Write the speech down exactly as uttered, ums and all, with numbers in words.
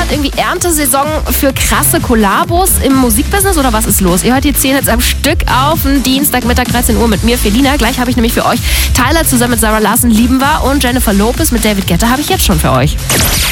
gerade irgendwie Erntesaison für krasse Kollabos im Musikbusiness oder was ist los? Ihr hört die zehn jetzt am Stück auf einen Dienstagmittag dreizehn Uhr mit mir, Felina. Gleich habe ich nämlich für euch Tyler zusammen mit Sarah Larson, Lieben war, und Jennifer Lopez mit David Guetta habe ich jetzt schon für euch.